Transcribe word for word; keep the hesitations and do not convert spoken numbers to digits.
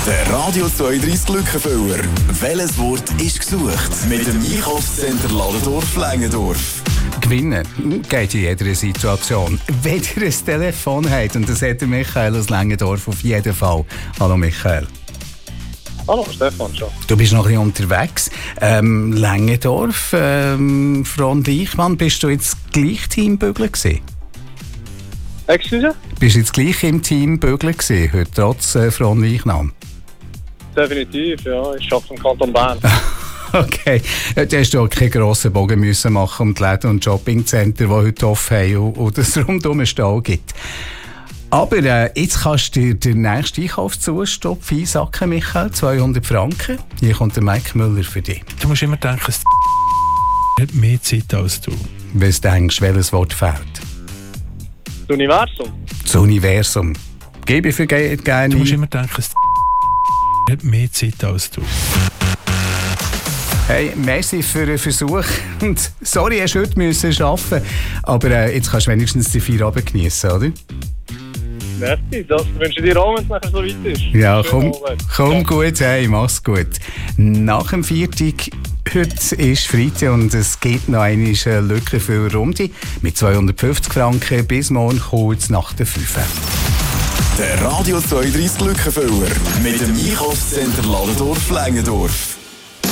Der Radio zweiunddreißig Lückenfüller. Welches Wort ist gesucht? Mit dem Einkaufscenter Ladendorf-Längendorf. Gewinnen geht in jeder Situation. Wenn ihr ein Telefon habt, und das hat der Michael aus Längendorf auf jeden Fall. Hallo Michael. Hallo Stefan, schon. Du bist noch ein bisschen unterwegs. Ähm, Längendorf, ähm, Fron-Leichmann, bist du jetzt gleich Teambügler gewesen? Excuse? Bist du jetzt gleich im Teambügler gewesen, heute trotz äh, Fron-Leichmann? Definitiv, ja. Ich arbeite im Kanton Bern. Okay, du hast auch keinen grossen Bogen müssen machen um die Läden und Shoppingcenter, die heute offen haben und, und es rundum einen Stall gibt. Aber äh, jetzt kannst du dir den nächsten Einkaufszustopf einsacken, Michael, zweihundert Franken. Hier kommt der Mike Müller für dich. Du musst immer denken, es hat mehr Zeit als du. Wenn du denkst, welches Wort fehlt? Das Universum. Das Universum. Gebe ich für ge- gerne. Du musst immer denken, es hat mehr Zeit als du. Hey, merci für den Versuch. Und sorry, hast du heute müssen arbeiten, aber äh, jetzt kannst du wenigstens die vier Abend genießen, oder? Merci, das wünsche ich dir auch, wenn es nachher so weit ist. Ja, Schönen komm, Abend. komm Ja. gut, hey, mach's gut. Nach dem Viertag, heute ist Freitag und es gibt noch eine Lücke für Runde mit zweihundertfünfzig Franken bis morgen kurz nach der fünf. Der Radio zweiunddreißig Lückenfüller. Mit dem Einkaufscenter Ladendorf-Längendorf.